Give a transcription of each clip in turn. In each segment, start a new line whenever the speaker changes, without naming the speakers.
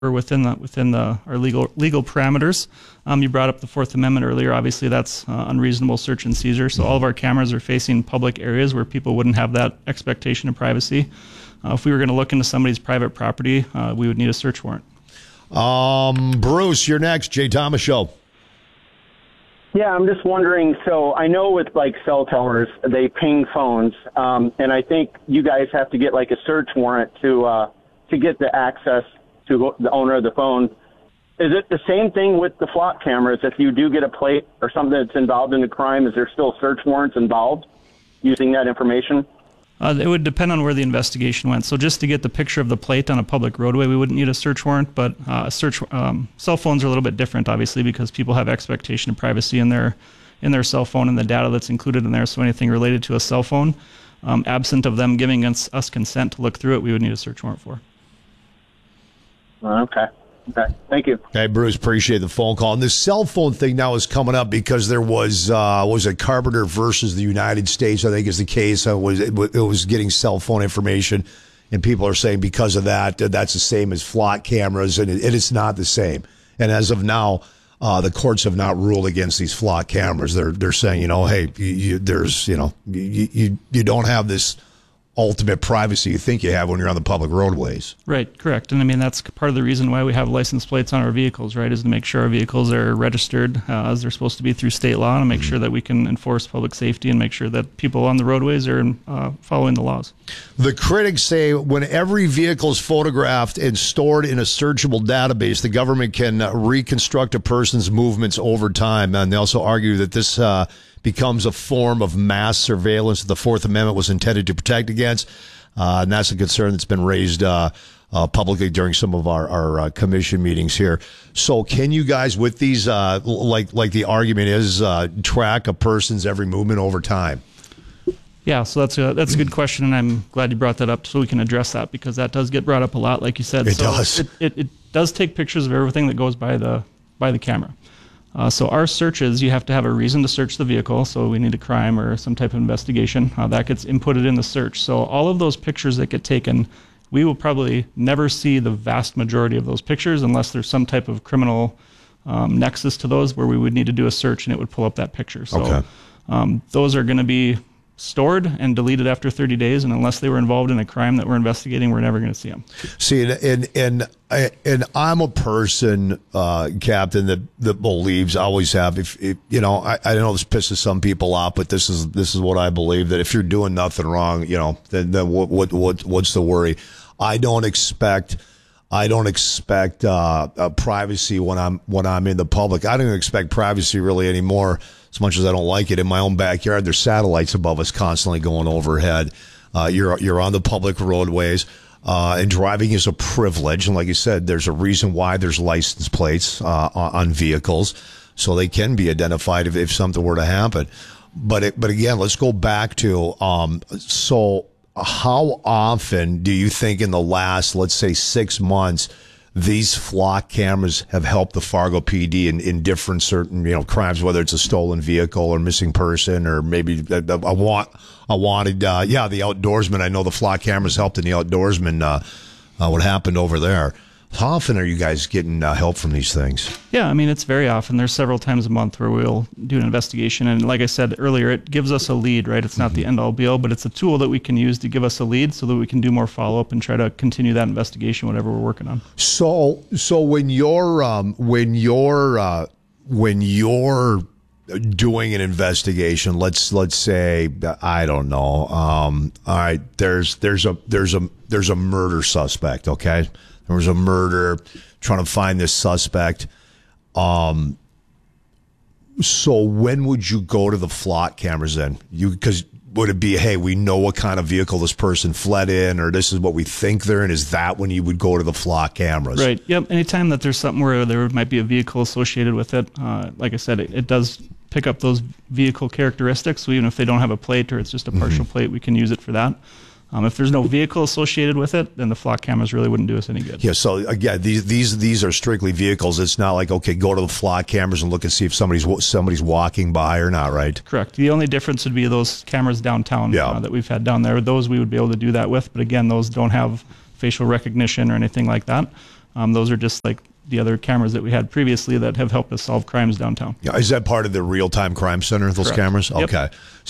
within our legal parameters. You brought up the Fourth Amendment earlier. Obviously, that's unreasonable search and seizure. So all of our cameras are facing public areas where people wouldn't have that expectation of privacy. If we were going to look into somebody's private property, we would need a search warrant.
Bruce, you're next. Jay Thomas Show.
Yeah, I'm just wondering, so I know with like cell towers, they ping phones, and I think you guys have to get like a search warrant to get the access to the owner of the phone. Is it the same thing with the flock cameras? If you do get a plate or something that's involved in a crime, is there still search warrants involved using that information?
It would depend on where the investigation went. So just to get the picture of the plate on a public roadway, we wouldn't need a search warrant, but cell phones are a little bit different, obviously, because people have expectation of privacy in their cell phone and the data that's included in there. So anything related to a cell phone, absent of them giving us consent to look through it, we would need a search warrant for.
Okay. Thank you.
Hey, Bruce, appreciate the phone call. And this cell phone thing now is coming up because there was it Carpenter versus the United States, I think is the case. It was getting cell phone information, and people are saying because of that, that's the same as flock cameras, and it is not the same. And as of now, the courts have not ruled against these flock cameras. They're saying, hey, you don't have this ultimate privacy you think you have when you're on the public roadways.
Right, correct. And I mean, that's part of the reason why we have license plates on our vehicles, right, is to make sure our vehicles are registered as they're supposed to be through state law, and make sure that we can enforce public safety and make sure that people on the roadways are following the laws.
The critics say when every vehicle is photographed and stored in a searchable database, the government can reconstruct a person's movements over time. And they also argue that this becomes a form of mass surveillance that the Fourth Amendment was intended to protect against. And that's a concern that's been raised publicly during some of our commission meetings here. So can you guys, with these, like the argument is, track a person's every movement over time?
Yeah, so that's a good question, and I'm glad you brought that up so we can address that, because that does get brought up a lot, like you said.
It does.
It does take pictures of everything that goes by the camera. So our searches, you have to have a reason to search the vehicle. So we need a crime or some type of investigation. That gets inputted in the search. So all of those pictures that get taken, we will probably never see the vast majority of those pictures unless there's some type of criminal nexus to those where we would need to do a search and it would pull up that picture. So okay. Those are going to be stored and deleted after 30 days, and unless they were involved in a crime that we're investigating, we're never going to see them.
See, and I'm a person, Captain, that believes, I always have. If I know this pisses some people off, but this is what I believe, that if you're doing nothing wrong, then what's the worry? I don't expect privacy when I'm in the public. I don't even expect privacy really anymore. As much as I don't like it, in my own backyard, there's satellites above us constantly going overhead. You're on the public roadways, and driving is a privilege. And like you said, there's a reason why there's license plates on vehicles, so they can be identified if something were to happen. But again, let's go back to so how often do you think in the last, let's say, 6 months, these flock cameras have helped the Fargo PD in different certain crimes, whether it's a stolen vehicle or missing person or maybe the outdoorsman? I know the flock cameras helped in the outdoorsman. What happened over there? How often are you guys getting help from these things?
Yeah, I mean, it's very often. There's several times a month where we'll do an investigation. And like I said earlier, it gives us a lead, right? It's not the end-all be-all, but it's a tool that we can use to give us a lead so that we can do more follow-up and try to continue that investigation, whatever we're working on.
So when you're doing an investigation, let's say, I don't know, all right, there's a murder suspect, okay? There was a murder, trying to find this suspect. So when would you go to the flock cameras then? Because would it be, hey, we know what kind of vehicle this person fled in, or this is what we think they're in? Is that when you would go to the flock cameras?
Right. Yep. Anytime that there's something where there might be a vehicle associated with it, like I said, it does pick up those vehicle characteristics. So even if they don't have a plate or it's just a partial plate, we can use it for that. If there's no vehicle associated with it, then the flock cameras really wouldn't do us any good.
Yeah, so again, these are strictly vehicles. It's not like, okay, go to the flock cameras and look and see if somebody's walking by or not, right?
Correct. The only difference would be those cameras downtown that we've had down there. Those we would be able to do that with, but again, those don't have facial recognition or anything like that. Those are just like the other cameras that we had previously that have helped us solve crimes downtown.
Yeah, is that part of the real-time crime center, those
Correct.
cameras?
Yep.
Okay.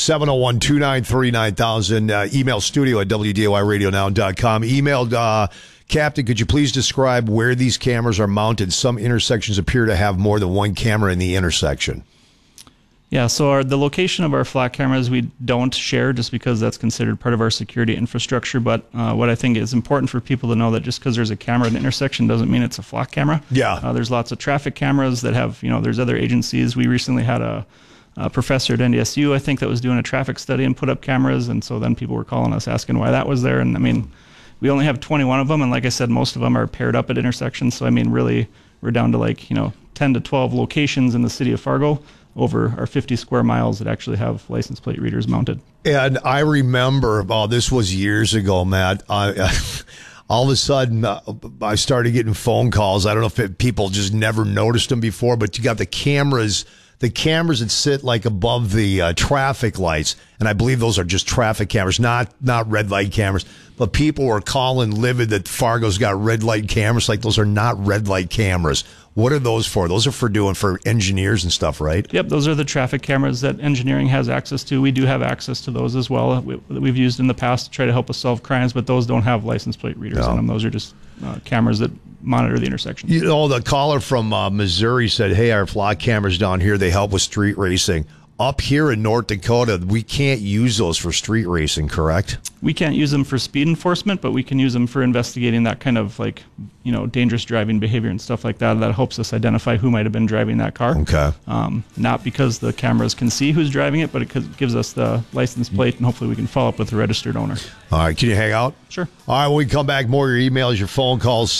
701-293-9000. Email studio at WDAYradionow.com. Email Captain, could you please describe where these cameras are mounted? Some intersections appear to have more than one camera in the intersection.
Yeah, so the location of our flock cameras we don't share just because that's considered part of our security infrastructure. But what I think is important for people to know that just because there's a camera at an intersection doesn't mean it's a flock camera.
Yeah.
There's lots of traffic cameras that have, there's other agencies. We recently had a professor at NDSU, I think, that was doing a traffic study and put up cameras. And so then people were calling us asking why that was there. And I mean, we only have 21 of them. And like I said, most of them are paired up at intersections. So I mean, really, we're down to like, 10 to 12 locations in the city of Fargo over our 50 square miles that actually have license plate readers mounted.
And I remember, this was years ago, Matt. All of a sudden, I started getting phone calls. I don't know if people just never noticed them before, but you got the cameras that sit like above the traffic lights, and I believe those are just traffic cameras, not red light cameras. But people were calling livid that Fargo's got red light cameras. Like, those are not red light cameras. What are those for? Those are for engineers and stuff, right?
Yep, those are the traffic cameras that engineering has access to. We do have access to those as well that we've used in the past to try to help us solve crimes, but those don't have license plate readers on them. Those are just cameras that monitor the intersection.
The caller from Missouri said, hey, our flock cameras down here, they help with street racing. Up here in North Dakota, we can't use those for street racing, correct?
We can't use them for speed enforcement, but we can use them for investigating that kind of dangerous driving behavior and stuff like that. That helps us identify who might have been driving that car.
Okay.
Not because the cameras can see who's driving it, but it gives us the license plate, and hopefully we can follow up with the registered owner.
All right. Can you hang out?
Sure.
All right. When we come back, more of your emails, your phone calls,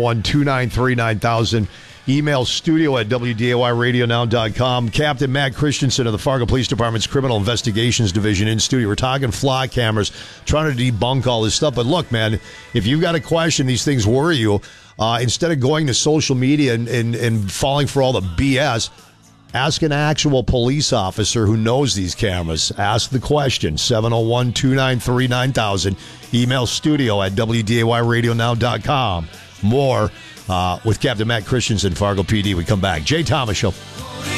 701-293-9000. Email studio at WDAYradionow.com. Captain Matt Christensen of the Fargo Police Department's Criminal Investigations Division in studio. We're talking flock cameras, trying to debunk all this stuff. But look, man, if you've got a question, these things worry you, instead of going to social media and falling for all the BS, ask an actual police officer who knows these cameras. Ask the question, 701-293-9000. Email studio at WDAYradionow.com. More with Captain Matt Christensen, Fargo PD. We come back. Jay Thomas Show.